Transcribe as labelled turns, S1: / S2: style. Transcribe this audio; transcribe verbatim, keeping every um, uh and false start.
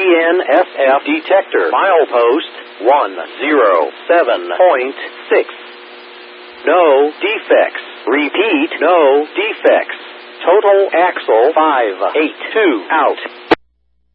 S1: N S F detector. Milepost one zero seven point six. No defects. Repeat, no defects. Total axle five eight two out.